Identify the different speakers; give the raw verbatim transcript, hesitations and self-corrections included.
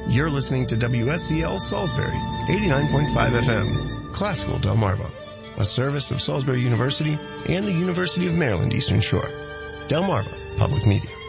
Speaker 1: You're listening to W S C L Salisbury, eighty-nine point five F M, Classical Delmarva, a service of Salisbury University and the University of Maryland Eastern Shore. Delmarva Public Media.